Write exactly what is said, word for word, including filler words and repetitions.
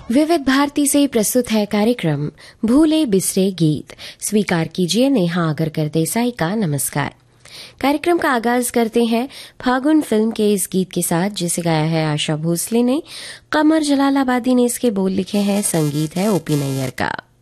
विविध भारती से प्रस्तुत है कार्यक्रम भूले बिसरे गीत। स्वीकार कीजिए नेहा आगरकर देसाई का नमस्कार। कार्यक्रम का आगाज करते हैं फागुन फिल्म के इस गीत के साथ, जिसे गाया है आशा भोसले ने। कमर जलालाबादी ने इसके बोल लिखे हैं, संगीत है ओपी नैयर का।